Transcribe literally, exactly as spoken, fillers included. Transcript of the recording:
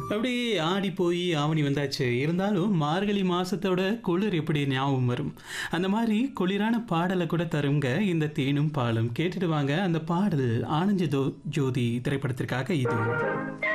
அப்படியே ஆடி போய் ஆவணி வந்தாச்சு. இருந்தாலும் மார்கழி மாசத்தோட குளிர் எப்படி ஞாபகம் வரும்? அந்த மாரி குளிரான பாடல கூட தருங்க இந்த தேனும் பாலும். கேட்டுட்டு வாங்க அந்த பாடல் ஆனந்த ஜோ ஜோதி திரைப்படத்திற்காக இது.